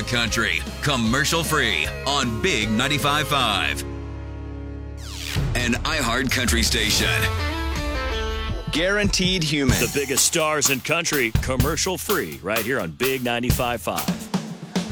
the country, commercial free on Big 95.5. An iHeart Country station. Guaranteed Human. The biggest stars in country, commercial free, right here on Big 95.5.